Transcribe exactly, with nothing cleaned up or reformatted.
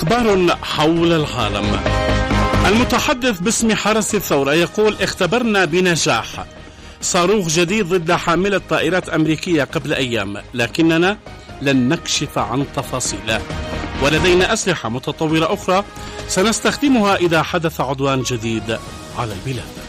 أخبار حول العالم. المتحدث باسم حرس الثورة يقول: اختبرنا بنجاح صاروخ جديد ضد حاملة طائرات أمريكية قبل أيام، لكننا لن نكشف عن تفاصيله، ولدينا أسلحة متطورة أخرى سنستخدمها إذا حدث عدوان جديد على البلاد.